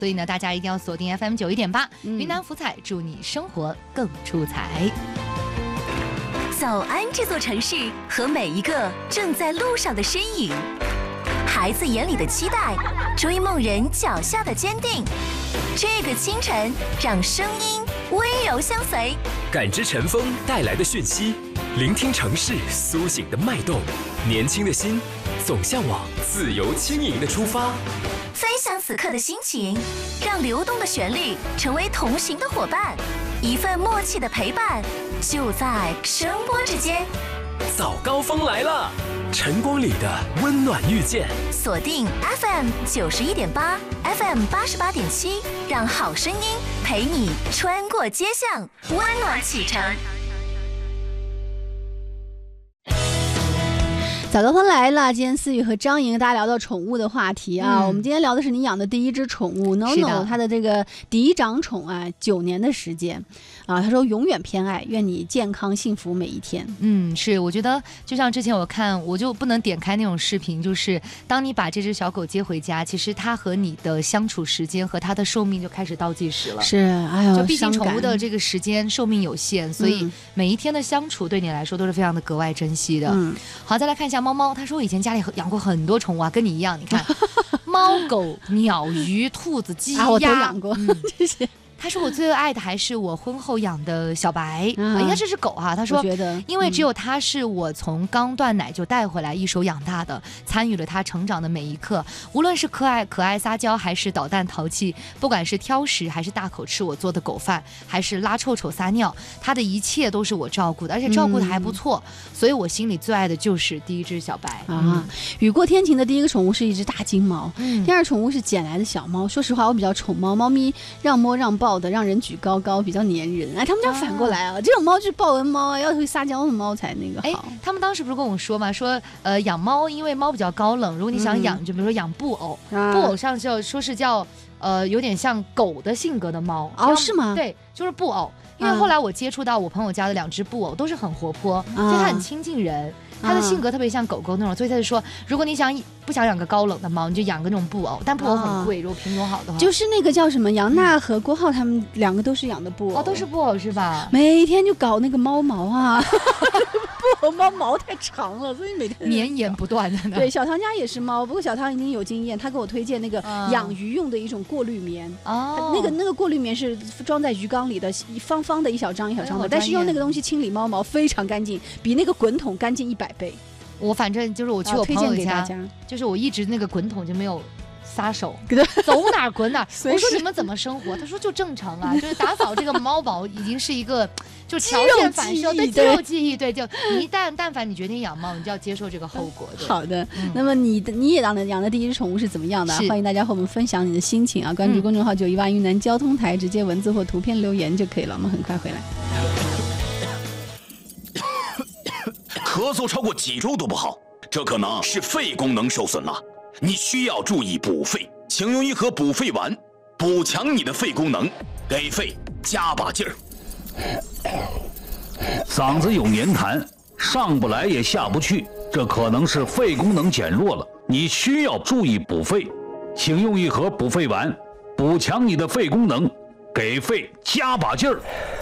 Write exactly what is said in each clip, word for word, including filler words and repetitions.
所以呢，大家一定要锁定 F M 九十一点八，云南福彩，祝你生活更出彩。 早安这座城市和每一个正在路上的身影，孩子眼里的期待，追梦人脚下的坚定。这个清晨，让声音温柔相随， 感知晨风带来的讯息，聆听城市苏醒的脉动。年轻的心总向往自由轻盈的出发。 分享此刻的心情，让流动的旋律成为同行的伙伴，一份默契的陪伴，就在声波之间。 早高峰来了，晨光里的温暖遇见。 锁定 F M 九十一点八 ，F M 八十八点七，让好声音陪你穿过街巷，温暖启程。 早高峰来了，今天思雨和张莹大家聊到宠物的话题啊、嗯，我们今天聊的是你养的第一只宠物 NoNo， 它的这个嫡长宠啊，九年的时间啊，他说永远偏爱，愿你健康幸福每一天。 嗯，是，我觉得就像之前我看，我就不能点开那种视频，就是当你把这只小狗接回家，其实它和你的相处时间和它的寿命就开始倒计时了。 是，哎呦， 就毕竟宠物的这个时间寿命有限，所以每一天的相处对你来说都是非常的格外珍惜的。嗯，好，再来看一下猫猫，他说我以前家里养过很多宠物啊，跟你一样，你看，猫、狗、鸟、鱼、兔子、鸡、鸭、 啊，我都养过、嗯、 这些。他说我最爱的还是我婚后养的小白、啊啊、应该这是狗哈、啊。他说觉得因为只有它是我从刚断奶就带回来一手养大的，参与了它成长的每一刻，无论是可爱可爱撒娇还是捣蛋淘气，不管是挑食还是大口吃我做的狗饭，还是拉臭臭撒尿，它的一切都是我照顾的，而且照顾的还不错、嗯、所以我心里最爱的就是第一只小白啊、 嗯。雨过天晴的第一个宠物是一只大金毛、嗯、第二宠物是捡来的小猫。说实话我比较宠猫，猫咪让摸让抱的，让人举高高，比较粘人。哎，他们家反过来啊，啊这种猫就是豹纹猫啊，要会撒娇的猫才那个好。 哎，他们当时不是跟我说嘛，说呃养猫，因为猫比较高冷，如果你想养，嗯、就比如说养布偶，啊、布偶上叫说是叫呃有点像狗的性格的猫。 哦，是吗？ 对，就是布偶。因为后来我接触到我朋友家的两只布偶，都是很活泼，啊、所以它很亲近人。它的性格特别像狗狗那种，所以他就说，如果你想不想养个高冷的猫，你就养个那种布偶，但布偶很贵，如果品种好的话。 就是那个叫什么杨娜和郭浩他们两个都是养的布偶。 哦，都是布偶是吧？ 每天就搞那个猫毛啊，布偶猫毛太长了，所以每天绵延不断的。 对，小唐家也是猫，不过小唐已经有经验，他给我推荐那个养鱼用的一种过滤棉。哦，那个那个过滤棉是装在鱼缸里的，方方的一小张一小张的，但是用那个东西清理猫毛非常干净，比那个滚筒干净一百倍。 我反正就是我去我朋友家， 家就是我一直那个滚筒就没有撒手，走哪滚哪。我说你们怎么生活？他说就正常啊，就是打扫这个猫宝已经是一个就条件反射，对肌肉记忆，对，就你一旦但凡你决定养猫，你就要接受这个后果。 好的，嗯、那么你的你也养的养的第一只宠物是怎么样的？欢迎大家和我们分享你的心情啊！关注公众号九一八云南交通台，直接文字或图片留言就可以了。我们很快回来。 咳嗽超过几周都不好，这可能是肺功能受损了，你需要注意补肺，请用一盒补肺丸，补强你的肺功能，给肺加把劲儿。 嗓子有黏痰，上不来也下不去，这可能是肺功能减弱了，你需要注意补肺，请用一盒补肺丸，补强你的肺功能，给肺加把劲儿。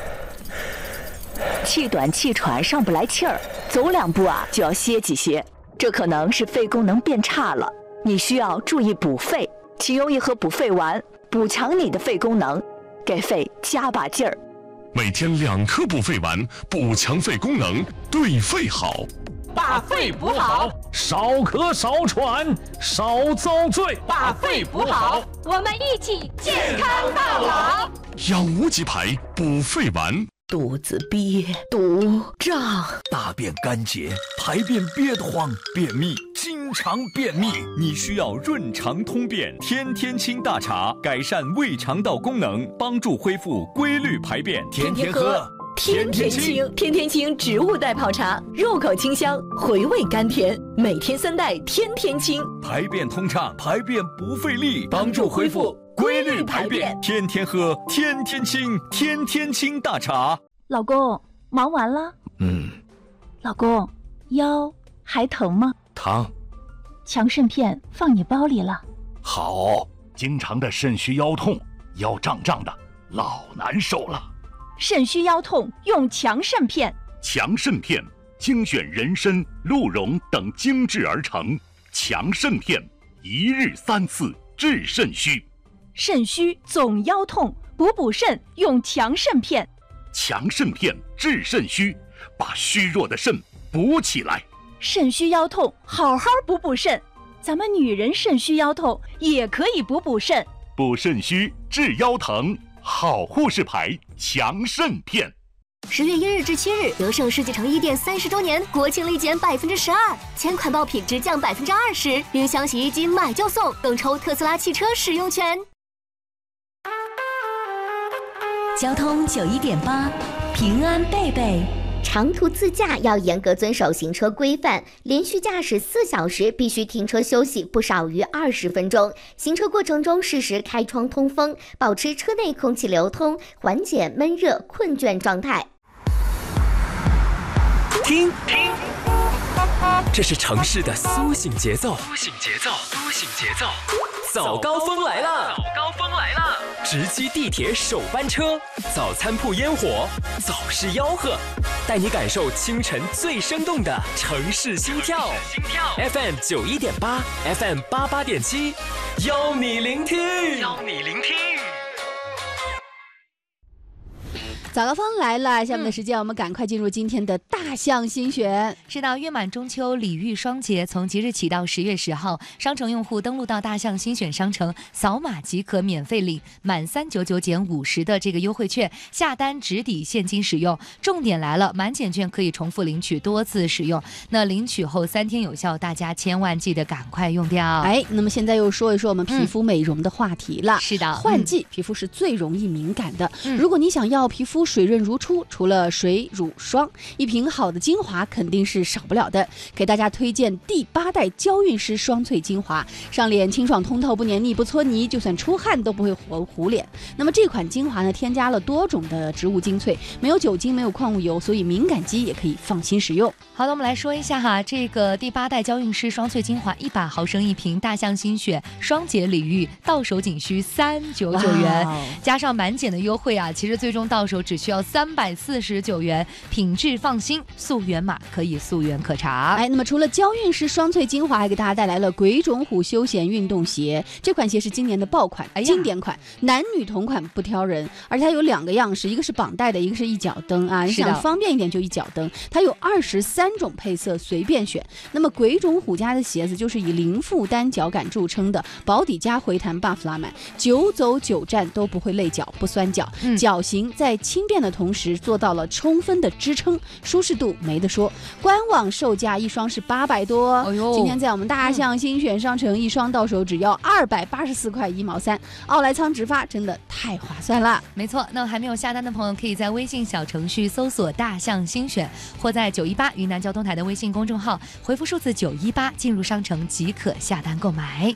气短气喘上不来气儿，走两步啊就要歇几歇，这可能是肺功能变差了，你需要注意补肺，请用一盒补肺丸，补强你的肺功能，给肺加把劲儿。 每天两颗补肺丸，补强肺功能，对肺好。 把肺补好， 少咳少喘少遭罪。 把肺补好， 我们一起健康到老。 养无极牌补肺丸。 肚子憋、堵、胀， 大便干结，排便憋得慌，便秘，经常便秘， 你需要润肠通便天天清大茶，改善胃肠道功能，帮助恢复规律排便。 天天喝，天天清，天天清植物代泡茶，入口清香，回味甘甜，每天三袋，天天清， 排便通畅，排便不费力，帮助恢复规律排便，天天喝，天天清，天天清大茶。 老公，忙完了？ 嗯。 老公，腰还疼吗？ 疼。 强肾片放你包里了。 好， 经常的肾虚腰痛，腰胀胀的，老难受了。 肾虚腰痛用强肾片。 强肾片精选人参、鹿茸等精制而成，强肾片一日三次治肾虚。 肾虚总腰痛，补补肾用强肾片。 强肾片治肾虚，把虚弱的肾补起来。 肾虚腰痛，好好补补肾。咱们女人肾虚腰痛也可以补补肾。 补肾虚治腰疼，好护士牌强肾片。 十月一日至七日，德胜世纪城一店三十周年国庆立减百分之十二，千款爆品直降百分之二十，冰箱、洗衣机买就送，更抽特斯拉汽车使用权。 交通九一点八，平安贝贝。 长途自驾要严格遵守行车规范，连续驾驶四小时必须停车休息不少于二十分钟。行车过程中适时开窗通风，保持车内空气流通，缓解闷热困倦状态。 听，听，这是城市的苏醒节奏。苏醒节奏，苏醒节奏。早高峰来了，早高峰来了！直击地铁首班车，早餐铺烟火，早市吆喝，带你感受清晨最生动的城市心跳。心跳 F M 九一点八 ，F M 八八点七，邀你聆听，邀你聆听。 早高峰来了，下面的时间我们赶快进入今天的大象新选。 是的，月满中秋，礼遇双节，从即日起到十月十号，商城用户登录到大象新选商城，扫码即可免费领满三九九减五十的这个优惠券，下单直抵现金使用。重点来了，满减券可以重复领取，多次使用。那领取后三天有效，大家千万记得赶快用掉。 哎，那么现在又说一说我们皮肤美容的话题了。 嗯、是的， 换季、嗯、皮肤是最容易敏感的。 嗯、 如果你想要皮肤水润如初，除了水、乳、霜，一瓶好的精华肯定是少不了的。给大家推荐第八代娇韵诗双萃精华，上脸清爽通透，不黏腻不搓泥，就算出汗都不会糊糊脸。那么这款精华呢，添加了多种的植物精粹，没有酒精，没有矿物油，所以敏感肌也可以放心使用。 好的，我们来说一下哈，这个第八代娇韵诗双萃精华一百毫升一瓶，大象新选双节礼遇，到手仅需三九九元，加上满减的优惠啊，其实最终到手只需要三百四十九元，品质放心，溯源码可以溯源可查。 哎，那么除了娇韵诗双萃精华，还给大家带来了鬼冢虎休闲运动鞋。这款鞋是今年的爆款，哎、经典款，男女同款不挑人，而且它有两个样式，一个是绑带的，一个是一脚蹬啊。你想方便一点就一脚蹬，它有二十三种配色，随便选。那么鬼冢虎家的鞋子就是以零负担脚感著称的，保底加回弹 buff 拉满，久走久站都不会累脚不酸脚，嗯、脚型在轻便的同时做到了充分的支撑，舒适度没得说。官网售价一双是八百多，哎、今天在我们大象新选商城，一双到手只要二百八十四块一毛三，奥莱仓直发，真的太划算了。 没错，那还没有下单的朋友，可以在微信小程序搜索大象新选，或在九一八云南交通台的微信公众号回复数字九一八进入商城即可下单购买。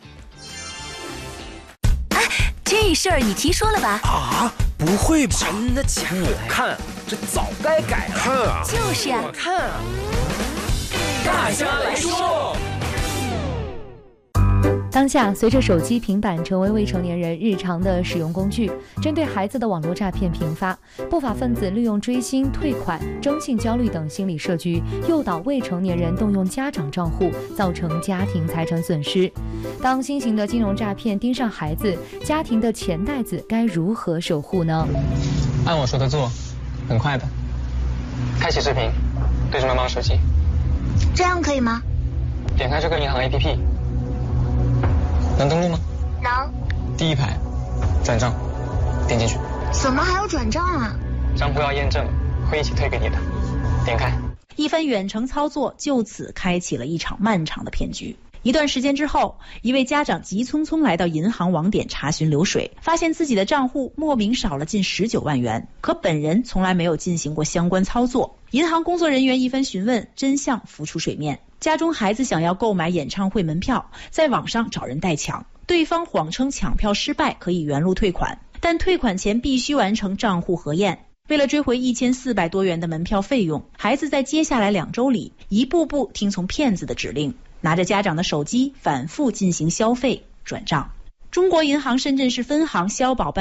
这事儿你听说了吧？ 啊，不会吧？真的假的？我看这早该改了。看啊， 就是啊， 我看啊。大家来说。 当下，随着手机、平板成为未成年人日常的使用工具，针对孩子的网络诈骗频发，不法分子利用追星、退款、征信焦虑等心理设局，诱导未成年人动用家长账户，造成家庭财产损失。当新型的金融诈骗盯上孩子，家庭的钱袋子该如何守护呢？ 按我说的做，很快的。开启视频，对着妈妈手机， 这样可以吗？ 点开这个银行 A P P。能登录吗？ 能。 第一排，转账，点进去。 怎么还要转账啊？ 账户要验证，会一起退给你的。点开。 一番远程操作就此开启了一场漫长的骗局。一段时间之后，一位家长急匆匆来到银行网点查询流水，发现自己的账户莫名少了近十九万元，可本人从来没有进行过相关操作。银行工作人员一番询问，真相浮出水面。家中孩子想要购买演唱会门票，在网上找人代抢，对方谎称抢票失败可以原路退款，但退款前必须完成账户核验。为了追回一千四百多元的门票费用，孩子在接下来两周里一步步听从骗子的指令，拿着家长的手机反复进行消费转账。 中国银行深圳市分行消保办